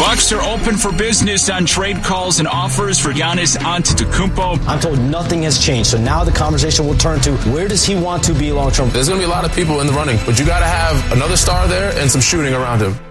Bucks are open for business on trade calls and offers for Giannis Antetokounmpo. I'm told nothing has changed, so now the conversation will turn to where does he want to be long term. There's going to be a lot of people in the running, but you got to have another star there and some shooting around him.